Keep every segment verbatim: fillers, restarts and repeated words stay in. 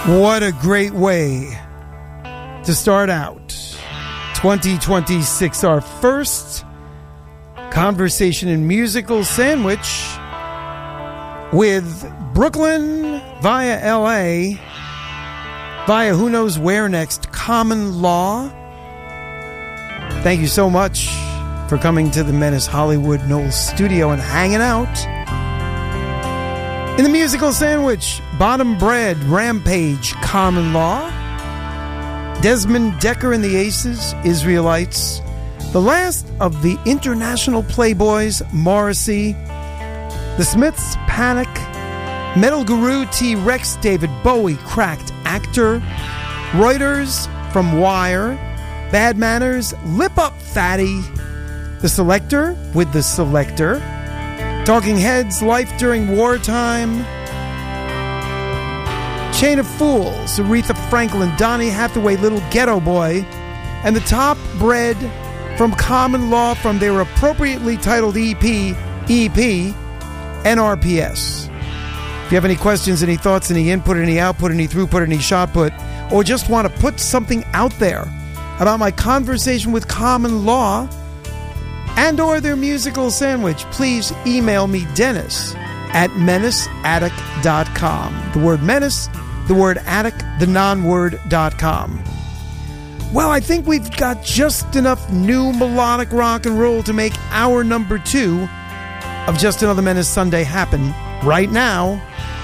What a great way to start out twenty twenty-six, our first conversation and musical sandwich with Brooklyn via L A, via who knows where next, Common Law. Thank you so much for coming to the Menace Hollywood Knowles studio and hanging out. In the musical sandwich, Bottom Bread, Rampage, Common Law, Desmond Decker and the Aces, Israelites, the last of the international playboys, Morrissey, The Smiths, Panic, Metal Guru, T-Rex, David Bowie, Cracked Actor, Reuters from Wire, Bad Manners, Lip Up Fatty, The Selector with The Selector, Talking Heads, Life During Wartime, Chain of Fools, Aretha Franklin, Donny Hathaway, Little Ghetto Boy, and the Top Bread from Common Law from their appropriately titled E P, E P, N R P S. If you have any questions, any thoughts, any input, any output, any throughput, any shot put, or just want to put something out there about my conversation with Common Law and or their musical sandwich, please email me, Dennis, at menace attic dot com. The word menace, the word attic, the non-word dot com. Well, I think we've got just enough new melodic rock and roll to make hour number two of Just Another Menace Sunday happen right now.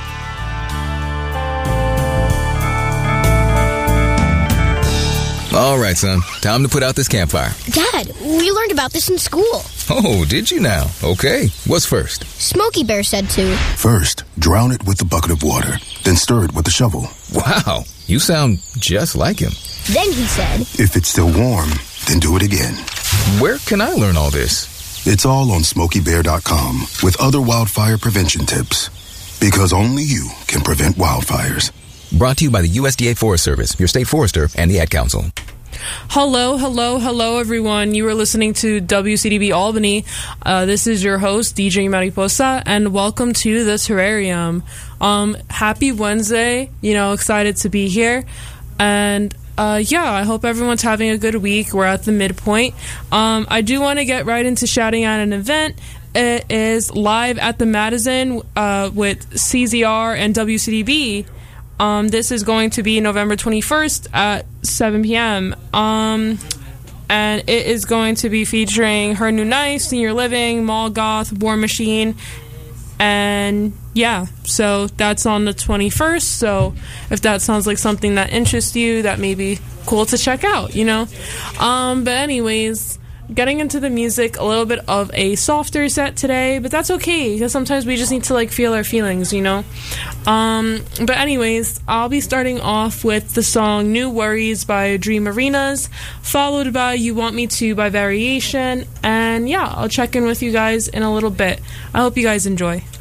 All right, son. Time to put out this campfire. Dad, we learned about this in school. Oh, did you now? Okay. What's first? Smokey Bear said to. First, drown it with a bucket of water. Then stir it with a shovel. Wow. You sound just like him. Then he said, if it's still warm, then do it again. Where can I learn all this? It's all on smokey bear dot com with other wildfire prevention tips. Because only you can prevent wildfires. Brought to you by the U S D A Forest Service, your state forester, and the Ad Council. Hello, hello, hello, everyone. You are listening to W C D B Albany. Uh, this is your host, D J Mariposa, and welcome to the Terrarium. Um, happy Wednesday. You know, excited to be here. And uh, yeah, I hope everyone's having a good week. We're at the midpoint. Um, I do want to get right into shouting out an event. It is live at the Madison uh, with C Z R and W C D B. Um, this is going to be November twenty-first at seven p.m. Um, and it is going to be featuring Her New Knife, Senior Living, Mall Goth, War Machine, and yeah, so that's on the twenty-first. So if that sounds like something that interests you, that may be cool to check out, you know? Um, but anyways, getting into the music, a little bit of a softer set today, but that's okay, because sometimes we just need to, like, feel our feelings, you know? Um, but anyways, I'll be starting off with the song New Worries by Dream Arenas, followed by You Want Me To by Variation, and yeah, I'll check in with you guys in a little bit. I hope you guys enjoy.